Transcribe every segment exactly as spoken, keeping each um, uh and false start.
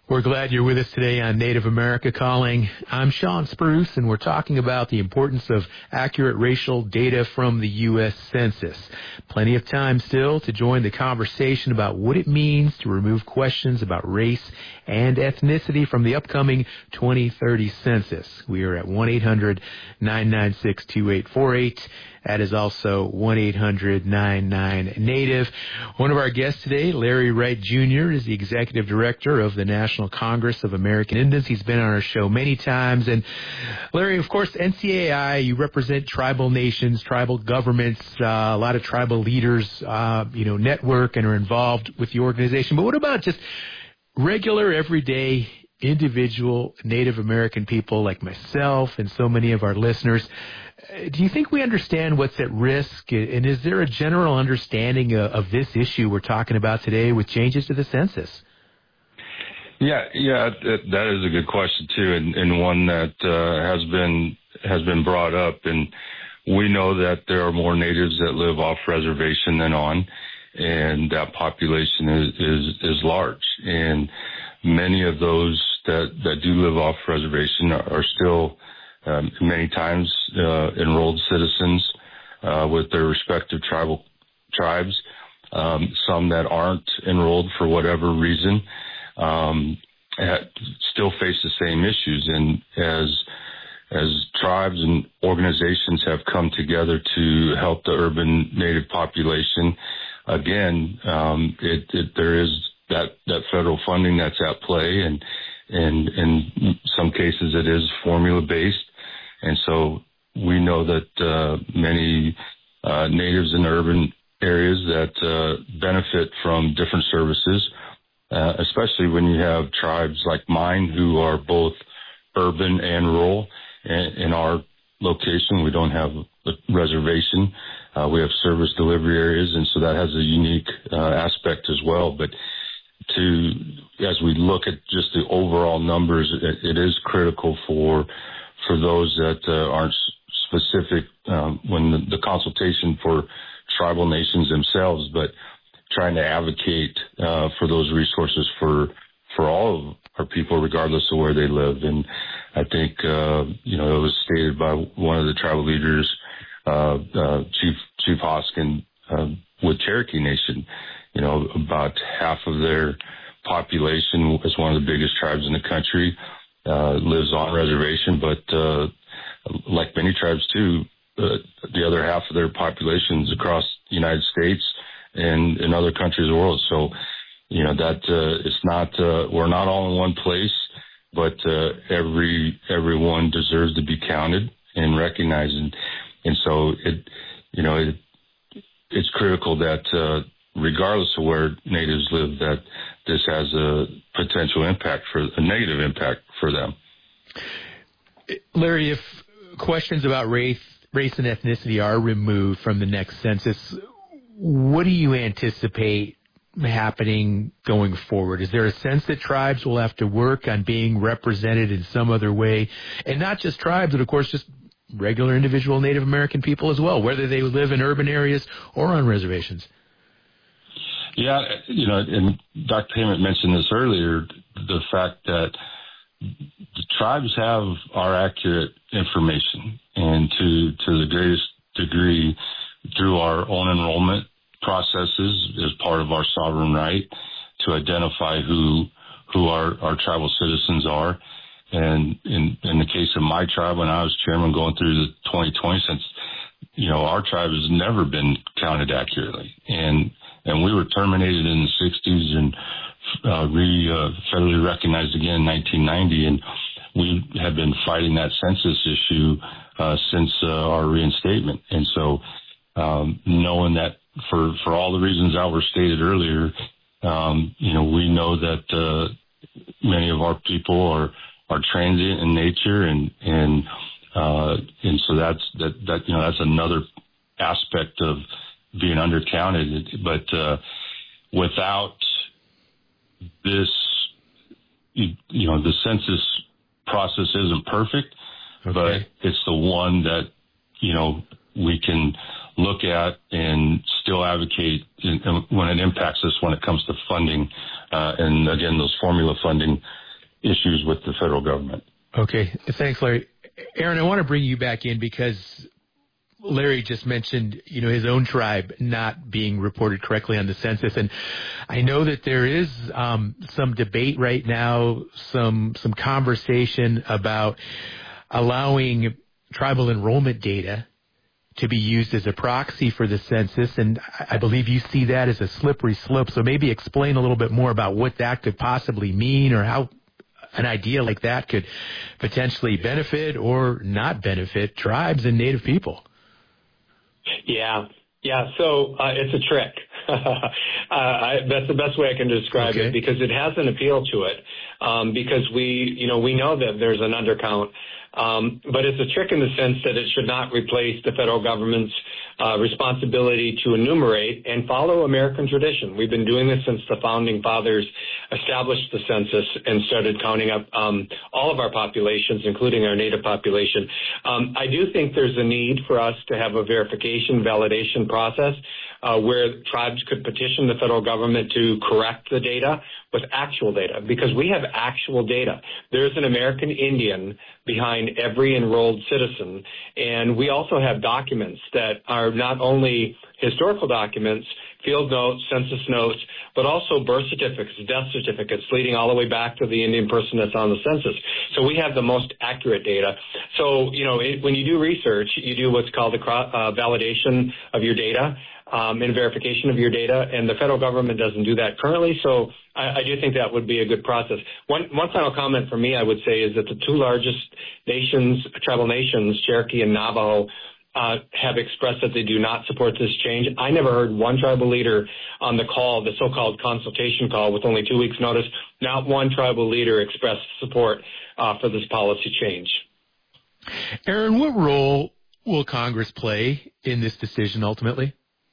We're glad you're with us today on Native America Calling. I'm Sean Spruce, and we're talking about the importance of accurate racial data from the U S Census. Plenty of time still to join the conversation about what it means to remove questions about race and ethnicity from the upcoming twenty thirty census. We are at one eight hundred nine nine six two eight four eight. That is also one eight hundred nine nine Native. One of our guests today, Larry Wright Junior, is the Executive Director of the National Congress of American Indians. He's been on our show many times. And Larry, of course, N C A I, you represent tribal nations, tribal governments, uh, a lot of tribal leaders, uh, you know, network and are involved with the organization. But what about just regular, everyday, individual Native American people like myself and so many of our listeners? Do you think we understand what's at risk? And is there a general understanding of, of this issue we're talking about today with changes to the census? Yeah, yeah, that is a good question too, and, and one that uh, has been has been brought up. And we know that there are more natives that live off reservation than on, and that population is is, is large. And many of those that, that do live off reservation are, are still Um, many times uh, enrolled citizens uh, with their respective tribal tribes. Um, some that aren't enrolled for whatever reason um, still face the same issues. And as as tribes and organizations have come together to help the urban Native population, again, um, it, it, there is that, that federal funding that's at play, and and in some cases it is formula based. And so we know that uh, many uh, natives in urban areas that uh, benefit from different services, uh, especially when you have tribes like mine who are both urban and rural. In, in our location, we don't have a reservation. Uh, we have service delivery areas, and so that has a unique uh, aspect as well. But to as we look at just the overall numbers, it, it is critical for for those that uh, aren't specific um, when the, the consultation for tribal nations themselves, but trying to advocate uh, for those resources for for all of our people, regardless of where they live. And I think, uh, you know, it was stated by one of the tribal leaders, uh, uh, Chief Chief Hoskin, uh, with Cherokee Nation. You know, about half of their population is one of the biggest tribes in the country. Uh, lives on reservation, but uh, like many tribes too, uh, the other half of their populations across the United States and in other countries of the world. So, you know, that uh, it's not uh, we're not all in one place, but uh, every everyone deserves to be counted and recognized, and, and so it, you know, it, it's critical that uh, regardless of where natives live, that this has a potential impact for a negative impact for them. Larry, if questions about race, race and ethnicity are removed from the next census, what do you anticipate happening going forward? Is there a sense that tribes will have to work on being represented in some other way? And not just tribes, but of course just regular individual Native American people as well, whether they live in urban areas or on reservations? Yeah, you know, and Doctor Payment mentioned this earlier, the fact that the tribes have our accurate information, and to, to the greatest degree through our own enrollment processes as part of our sovereign right to identify who who our, our tribal citizens are. And in, in the case of my tribe, when I was chairman going through the twenty twenty census, you know, our tribe has never been counted accurately. And And we were terminated in the sixties and uh, re uh, federally recognized again in nineteen ninety. And we have been fighting that census issue uh, since uh, our reinstatement. And so um, knowing that for, for all the reasons that were stated earlier, um, you know, we know that uh, many of our people are, are transient in nature. And, and, uh, and so that's, that, that, you know, that's another aspect of being undercounted, but uh, without this, you, you know, the census process isn't perfect, okay. But it's the one that, you know, we can look at and still advocate in, when it impacts us when it comes to funding, uh, and again, those formula funding issues with the federal government. Okay. Thanks, Larry. Aaron, I want to bring you back in because Larry just mentioned, you know, his own tribe not being reported correctly on the census. And I know that there is um, some debate right now, some some conversation about allowing tribal enrollment data to be used as a proxy for the census. And I believe you see that as a slippery slope. So maybe explain a little bit more about what that could possibly mean, or how an idea like that could potentially benefit or not benefit tribes and Native people. Yeah, yeah. So uh, it's a trick. uh, I, that's the best way I can describe okay. it, because it has an appeal to it. Um, because we, you know, we know that there's an undercount, um, but it's a trick in the sense that it should not replace the federal government's uh, responsibility to enumerate and follow American tradition. We've been doing this since the founding fathers established the census and started counting up um, all of our populations, including our Native population. Um, I do think there's a need for us to have a verification, validation process uh, where tribes could petition the federal government to correct the data with actual data, because we have actual data. There's an American Indian behind every enrolled citizen, and we also have documents that are not only historical documents, field notes, census notes, but also birth certificates, death certificates, leading all the way back to the Indian person that's on the census. So we have the most accurate data. So, you know, it, when you do research, you do what's called a uh, validation of your data um, and verification of your data, and the federal government doesn't do that currently. So I, I do think that would be a good process. One, one final comment from me, I would say, is that the two largest nations, tribal nations, Cherokee and Navajo, Uh, have expressed that they do not support this change. I never heard one tribal leader on the call, the so-called consultation call with only two weeks' notice, not one tribal leader expressed support uh, for this policy change. Aaron, what role will Congress play in this decision ultimately?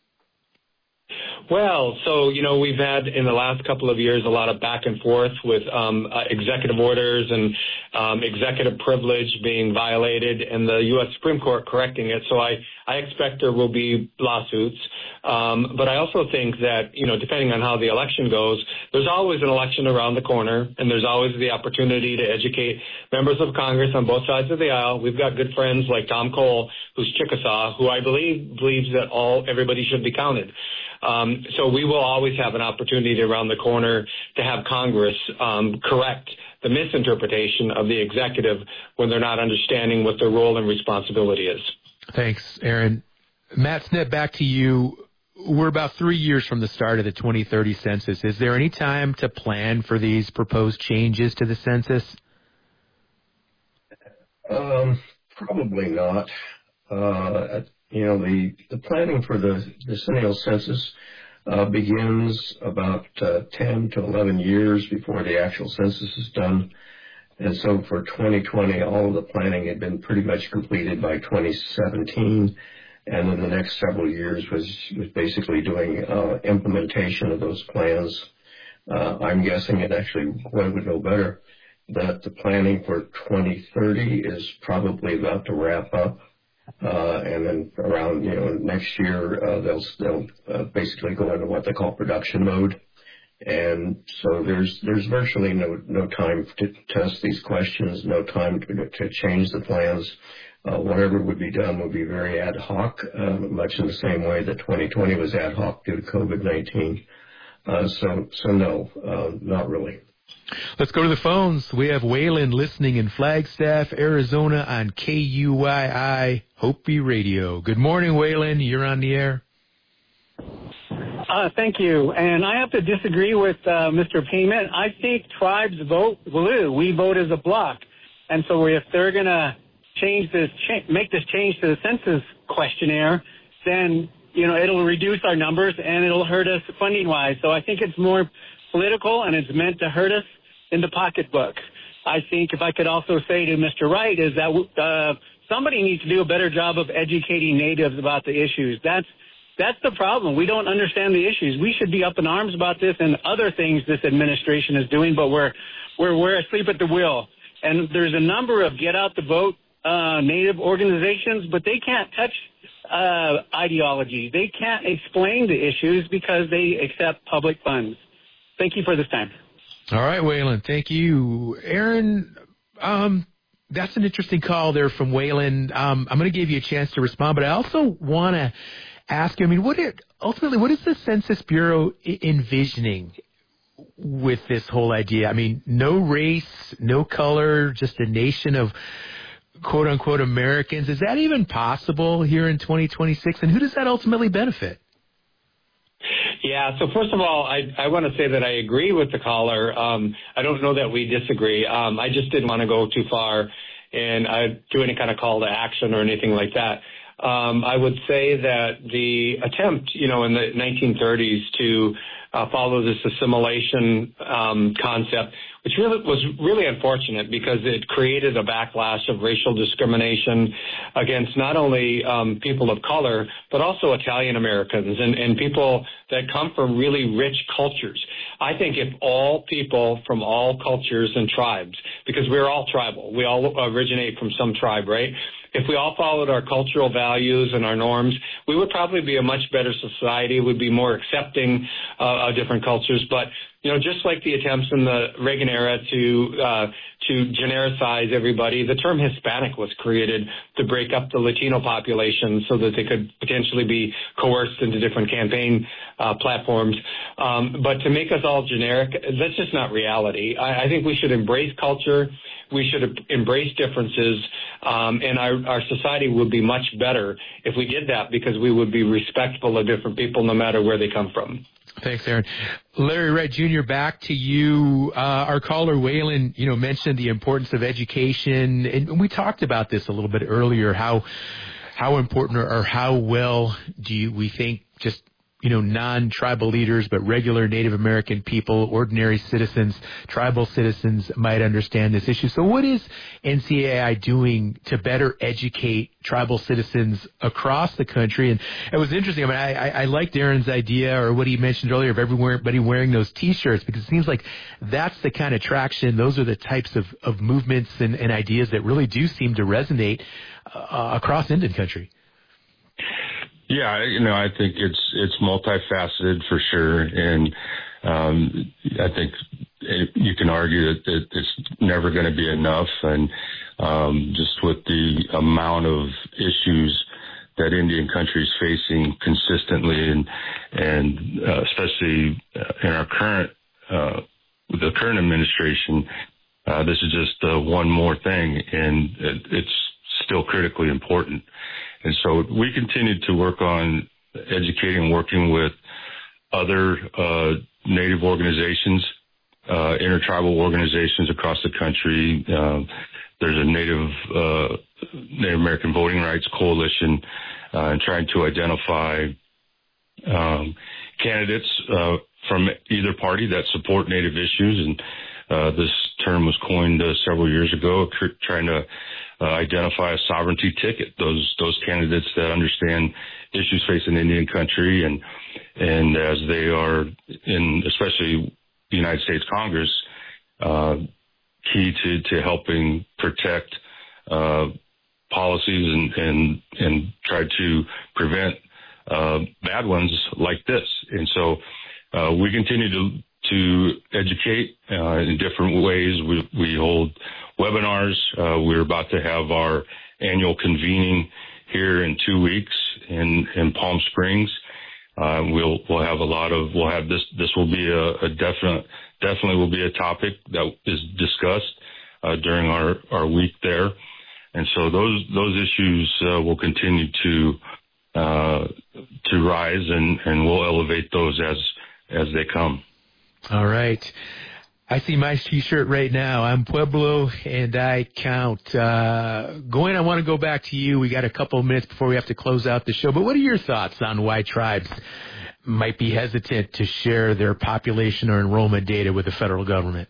Well, so, you know, we've had in the last couple of years a lot of back and forth with um, uh, executive orders and um, executive privilege being violated, and the U S Supreme Court correcting it. So I, I expect there will be lawsuits. Um, but I also think that, you know, depending on how the election goes, there's always an election around the corner, and there's always the opportunity to educate members of Congress on both sides of the aisle. We've got good friends like Tom Cole, who's Chickasaw, who I believe believes that all everybody should be counted. Um, so we will always have an opportunity around the corner to have Congress um, correct the misinterpretation of the executive when they're not understanding what their role and responsibility is. Thanks, Aaron. Matt Snett, back to you. We're about three years from the start of the twenty thirty census. Is there any time to plan for these proposed changes to the census? Um, probably not. Uh, you know, the, the planning for the decennial census uh, begins about uh, ten to eleven years before the actual census is done. And so for twenty twenty, all of the planning had been pretty much completed by twenty seventeen. And then the next several years was, was basically doing uh, implementation of those plans. Uh, I'm guessing, and actually Gwen would know better, that the planning for twenty thirty is probably about to wrap up. Uh, and then around, you know, next year, uh, they'll, they'll uh, basically go into what they call production mode. And so there's, there's virtually no, no time to test these questions, no time to, to change the plans. Uh, whatever would be done would be very ad hoc, uh, much in the same way that twenty twenty was ad hoc due to COVID nineteen. Uh, so, so no, uh, not really. Let's go to the phones. We have Waylon listening in Flagstaff, Arizona on K U Y I Hopi Radio. Good morning, Waylon. You're on the air. Uh, thank you. And I have to disagree with uh, Mister Payment. I think tribes vote blue. We vote as a block. And so if they're going to change this, cha- make this change to the census questionnaire, then, you know, it'll reduce our numbers and it'll hurt us funding-wise. So I think it's more political, and it's meant to hurt us in the pocketbook. I think if I could also say to Mister Wright is that uh, somebody needs to do a better job of educating natives about the issues. That's that's the problem. We don't understand the issues. We should be up in arms about this and other things this administration is doing, but we're we're we're asleep at the wheel. And there's a number of get out the vote uh, native organizations, but they can't touch uh, ideology. They can't explain the issues because they accept public funds. Thank you for this time. All right, Waylon. Thank you. Aaron, um, that's an interesting call there from Waylon. Um, I'm going to give you a chance to respond, but I also want to ask you, I mean, what it, ultimately, what is the Census Bureau I- envisioning with this whole idea? I mean, no race, no color, just a nation of quote-unquote Americans. Is that even possible here in twenty twenty-six? And who does that ultimately benefit? Yeah, so first of all, I, I want to say that I agree with the caller. Um, I don't know that we disagree. Um, I just didn't want to go too far and I do any kind of call to action or anything like that. Um, I would say that the attempt, you know, in the nineteen thirties to uh, follow this assimilation um, concept, which really was really unfortunate because it created a backlash of racial discrimination against not only um, people of color, but also Italian Americans and, and people that come from really rich cultures. I think if all people from all cultures and tribes, because we're all tribal, we all originate from some tribe, right? If we all followed our cultural values and our norms, we would probably be a much better society. We'd be more accepting uh, of different cultures. But, you know, just like the attempts in the Reagan era to uh, to genericize everybody, the term Hispanic was created to break up the Latino population so that they could potentially be coerced into different campaign uh, platforms. Um, but to make us all generic, that's just not reality. I, I think we should embrace culture. We should embrace differences, um, and our, our society would be much better if we did that because we would be respectful of different people no matter where they come from. Thanks, Aaron. Larry Red Junior, back to you. Uh, our caller, Waylon, you know, mentioned the importance of education, and we talked about this a little bit earlier, how how important or, or how well do you, we think just you know, non-tribal leaders, but regular Native American people, ordinary citizens, tribal citizens might understand this issue. So what is N C A I doing to better educate tribal citizens across the country? And it was interesting. I mean, I, I, I liked Aaron's idea or what he mentioned earlier of everybody wearing those T-shirts because it seems like that's the kind of traction. Those are the types of, of movements and, and ideas that really do seem to resonate uh, across Indian country. Yeah, you know, I think it's it's multifaceted for sure, and um, I think it, you can argue that, that it's never going to be enough, and um, just with the amount of issues that Indian country is facing consistently, and and uh, especially in our current uh, the current administration, uh, this is just uh, one more thing, and it, it's still critically important. And so we continue to work on educating, working with other uh, Native organizations, uh, intertribal organizations across the country. Uh, there's a Native uh, Native American Voting Rights Coalition, uh, and trying to identify um, candidates uh, from either party that support Native issues. And uh, this term was coined uh, several years ago, tr- trying to Uh, identify a sovereignty ticket, those those candidates that understand issues facing Indian country, and and as they are in, especially the United States Congress, uh, key to, to helping protect uh, policies and, and and try to prevent uh, bad ones like this. And so uh, we continue to to educate uh, in different ways. We we hold webinars. Uh, we're about to have our annual convening here in two weeks in, in Palm Springs. Uh, we'll, we'll have a lot of, we'll have this, this will be a, a definite, definitely will be a topic that is discussed, uh, during our, our week there. And so those, those issues, uh, will continue to, uh, to rise, and, and we'll elevate those as, as they come. All right. I see my T-shirt right now. I'm Pueblo, and I count. Uh, Goin, I want to go back to you. We got a couple of minutes before we have to close out the show. But what are your thoughts on why tribes might be hesitant to share their population or enrollment data with the federal government?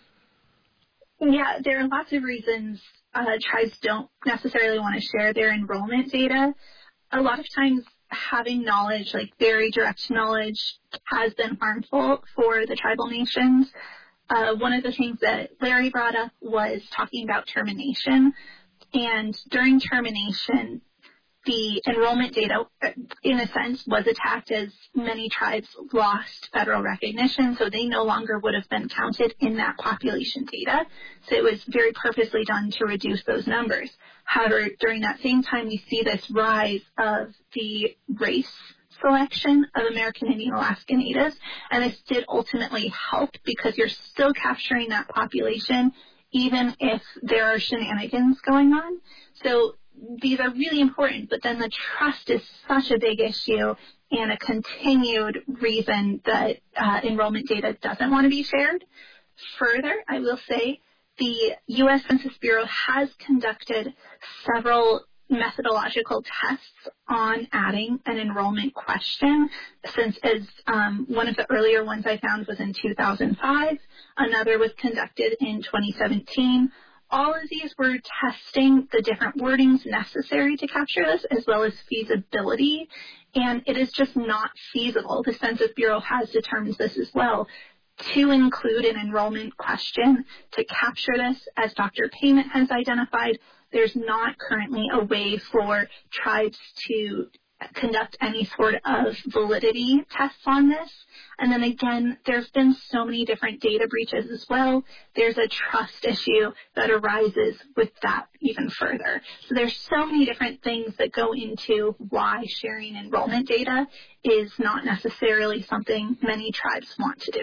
Yeah, there are lots of reasons uh, tribes don't necessarily want to share their enrollment data. A lot of times having knowledge, like very direct knowledge, has been harmful for the tribal nations. Uh, one of the things that Larry brought up was talking about termination. And during termination, the enrollment data, in a sense, was attacked as many tribes lost federal recognition, so they no longer would have been counted in that population data. So it was very purposely done to reduce those numbers. However, during that same time, we see this rise of the race selection of American Indian Alaska Natives, and this did ultimately help because you're still capturing that population even if there are shenanigans going on. So these are really important, but then the trust is such a big issue and a continued reason that uh, enrollment data doesn't want to be shared. Further, I will say the U S Census Bureau has conducted several methodological tests on adding an enrollment question, since as um, one of the earlier ones I found was in two thousand five. Another was conducted in twenty seventeen. All of these were testing the different wordings necessary to capture this, as well as feasibility, and it is just not feasible. The Census Bureau has determined this as well, to include an enrollment question to capture this. As Doctor Payment has identified, there's not currently a way for tribes to conduct any sort of validity tests on this. And then again, there's been so many different data breaches as well. There's a trust issue that arises with that even further. So there's so many different things that go into why sharing enrollment data is not necessarily something many tribes want to do.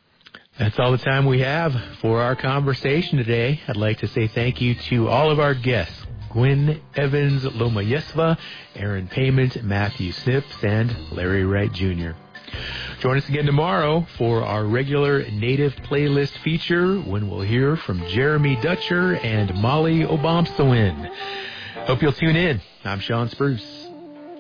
That's all the time we have for our conversation today. I'd like to say thank you to all of our guests, Gwen Evans Lomayesva, Aaron Payment, Matthew Snips, and Larry Wright Junior Join us again tomorrow for our regular Native Playlist feature, when we'll hear from Jeremy Dutcher and Molly Obomsawin. Hope you'll tune in. I'm Sean Spruce.